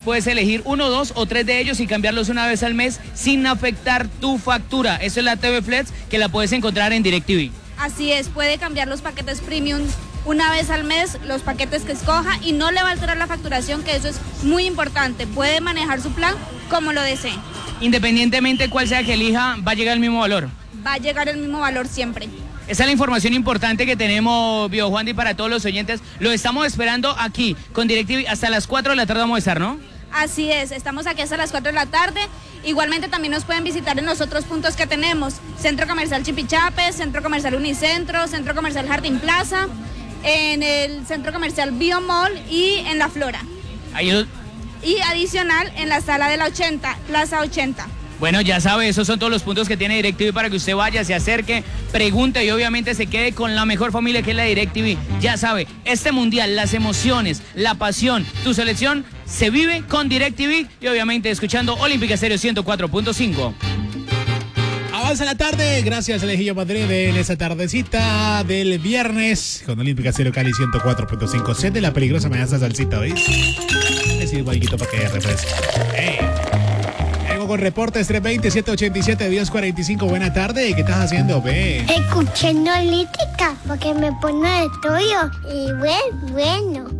puedes elegir 1, 2 o 3 de ellos y cambiarlos una vez al mes sin afectar tu factura. Eso es la TV Flex, que la puedes encontrar en DirecTV. Así es, puede cambiar los paquetes premium una vez al mes, los paquetes que escoja, y no le va a alterar la facturación, que eso es muy importante. Puede manejar su plan como lo desee. Independientemente cuál sea que elija, va a llegar el mismo valor. Va a llegar el mismo valor siempre. Esa es la información importante que tenemos, BioJuandi, para todos los oyentes. Lo estamos esperando aquí con DirecTV hasta las 4 de la tarde vamos a estar, ¿no? Así es, estamos aquí hasta las 4 de la tarde. Igualmente también nos pueden visitar en los otros puntos que tenemos. Centro Comercial Chipichape, Centro Comercial Unicentro, Centro Comercial Jardín Plaza, en el Centro Comercial Biomall y en La Flora. Y adicional en la sala de la 80, Plaza 80. Bueno, ya sabe, esos son todos los puntos que tiene DirecTV para que usted vaya, se acerque, pregunte y obviamente se quede con la mejor familia que es la DirecTV. Ya sabe, este mundial, las emociones, la pasión, tu selección se vive con DirecTV y obviamente escuchando Olímpica Estéreo 104.5. Avanza la tarde, gracias Alejillo Madrid en esa tardecita del viernes con Olímpica Estéreo Cali 104.5. Sé de la peligrosa amenaza salsita, ¿veis? Es igualito para que refresque. Con reportes 320-787-1045. Buena tarde, ¿qué estás haciendo, ve? Escuchando Olímpica porque me pone de estudio y bueno.